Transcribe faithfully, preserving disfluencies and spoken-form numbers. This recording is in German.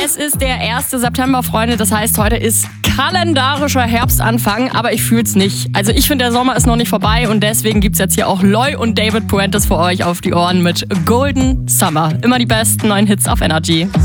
Es ist der erste September, Freunde. Das heißt, heute ist kalendarischer Herbstanfang, aber ich fühl's nicht. Also ich finde, der Sommer ist noch nicht vorbei und deswegen gibt's jetzt hier auch Loy und David Puentes für euch auf die Ohren mit Golden Summer. Immer die besten neuen Hits auf Energy.